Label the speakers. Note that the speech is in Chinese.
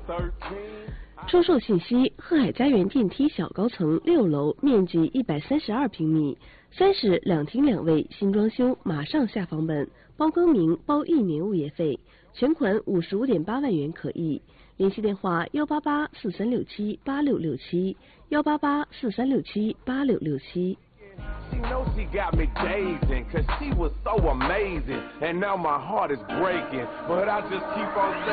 Speaker 1: 出售信息：鹤海家园电梯小高层6楼，面积132平米，3室2厅2卫，新装修，马上下房本，包更名，包1年物业费，全款55.8万元可议。联系电话18843678667，18843678667。
Speaker 2: She knows she got me dazing, cause she was so amazing. And now my heart is breaking, but I just keep on saying